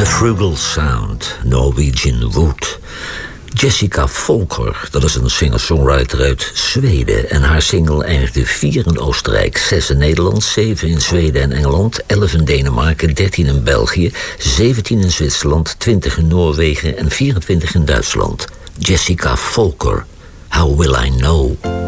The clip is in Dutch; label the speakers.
Speaker 1: Frugal Sound, Norwegian Wood. Jessica Folker, dat is een singer-songwriter uit Zweden. En haar single eindigde 4 in Oostenrijk, 6 in Nederland, 7 in Zweden en Engeland, 11 in Denemarken, 13 in België, 17 in Zwitserland, 20 in Noorwegen en 24 in Duitsland. Jessica Folker, How Will I Know?